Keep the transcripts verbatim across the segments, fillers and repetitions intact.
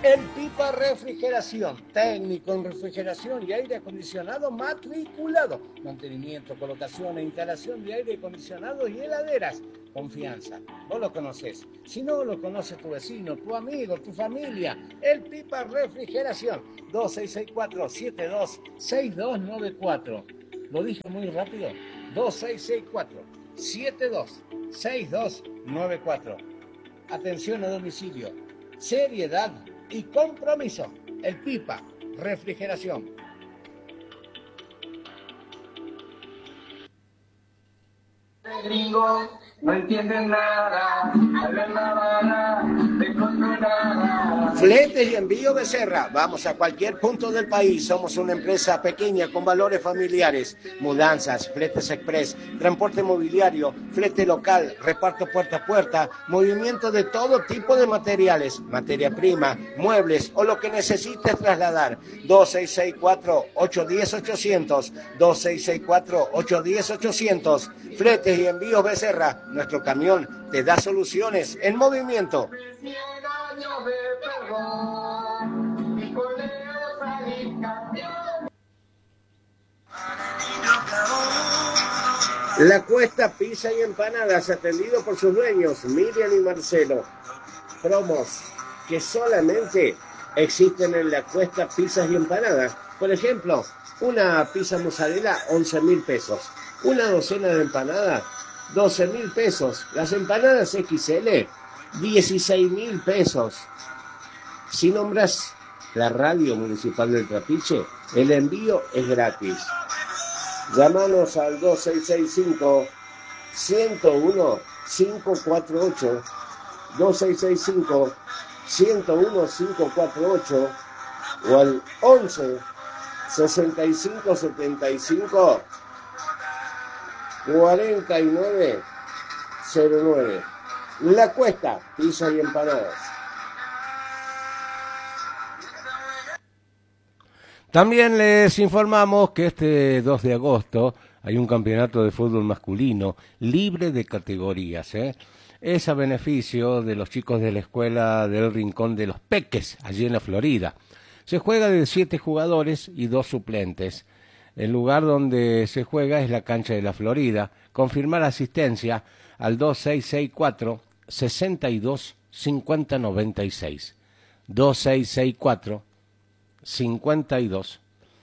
El Pipa Refrigeración, técnico en refrigeración y aire acondicionado matriculado. Mantenimiento, colocación e instalación de aire acondicionado y heladeras. Confianza, vos lo conocés. Si no, lo conoce tu vecino, tu amigo, tu familia. El Pipa Refrigeración, dos seis seis cuatro, siete dos seis dos nueve cuatro. ¿Lo dije muy rápido? dos seis seis cuatro, siete dos seis dos nueve cuatro. Atención a domicilio, seriedad y compromiso. El Pipa Refrigeración. Gringos no entienden nada, hablan nada, de nada. Fletes y envío Becerra. Vamos a cualquier punto del país. Somos una empresa pequeña con valores familiares. Mudanzas, fletes express, transporte mobiliario, flete local, reparto puerta a puerta, movimiento de todo tipo de materiales, materia prima, muebles o lo que necesites trasladar. dos seis seis cuatro, ocho uno cero, ochocientos. dos seis seis cuatro, ocho uno cero, ochocientos. Fletes y envíos Becerra. Nuestro camión te da soluciones en movimiento. La Cuesta Pizza y Empanadas, atendido por sus dueños, Miriam y Marcelo. Promos que solamente existen en La Cuesta Pizzas y Empanadas. Por ejemplo, una pizza mozzarella, once mil pesos. Una docena de empanadas, doce mil pesos. Las empanadas equis ele, dieciséis mil pesos. Si nombras la radio municipal del Trapiche, el envío es gratis. Llámanos al dos seis seis cinco, uno cero uno, cinco cuatro ocho, dos seis seis cinco, uno cero uno, cinco cuatro ocho o al once, sesenta y cinco, setenta y cinco, cuarenta y nueve, cero nueve. La Cuesta, pizza y empanadas. También les informamos que este dos de agosto hay un campeonato de fútbol masculino libre de categorías, ¿eh? Es a beneficio de los chicos de la escuela del Rincón de los Peques, allí en la Florida. Se juega de siete jugadores y dos suplentes. El lugar donde se juega es la cancha de la Florida. Confirmar asistencia al dos seis seis cuatro, sesenta y dos, cincuenta noventa y seis. dos seis seis cuatro, cincuenta y dos.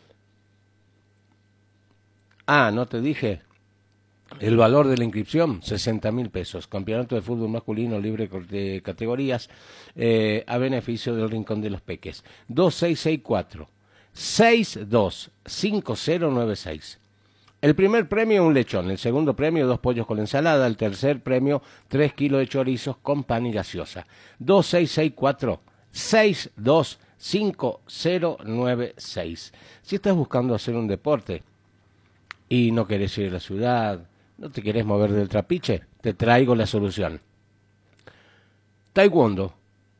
Ah, no te dije. El valor de la inscripción, sesenta mil pesos. Campeonato de fútbol masculino libre de categorías eh, a beneficio del Rincón de los Peques. dos seis seis cuatro, seis dos cinco cero nueve seis. El primer premio, un lechón. El segundo premio, dos pollos con ensalada. El tercer premio, tres kilos de chorizos con pan y gaseosa. dos seis seis cuatro, seis dos cinco cero nueve seis. Si estás buscando hacer un deporte y no querés ir a la ciudad, no te querés mover del Trapiche, te traigo la solución. Taekwondo.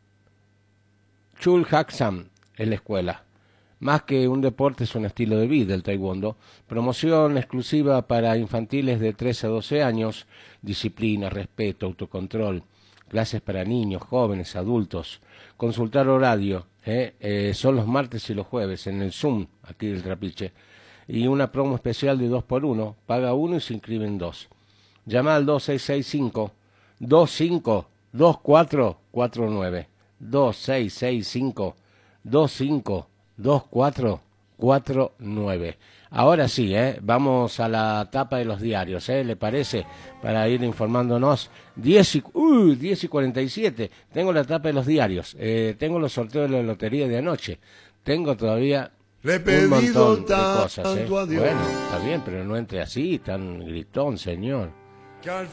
Chul Hak Sam es la escuela. Más que un deporte, es un estilo de vida el taekwondo. Promoción exclusiva para infantiles de tres a doce años. Disciplina, respeto, autocontrol. Clases para niños, jóvenes, adultos. Consultar horario. ¿eh? Eh, son los martes y los jueves en el Zoom, aquí del Trapiche. Y una promo especial de dos por uno. Paga uno y se inscriben dos. Llama al dos seis seis cinco, dos cinco dos cuatro cuatro nueve. dos seis seis cinco, dos cinco dos cuatro cuatro nueve. Ahora sí, ¿eh? Vamos a la tapa de los diarios, ¿eh? ¿Le parece? Para ir informándonos. diez y, uh, diez y cuarenta y siete. Tengo la tapa de los diarios. Eh, tengo los sorteos de la lotería de anoche. Tengo todavía un montón de cosas, ¿eh? Bueno, está bien, pero no entre así, tan gritón, señor.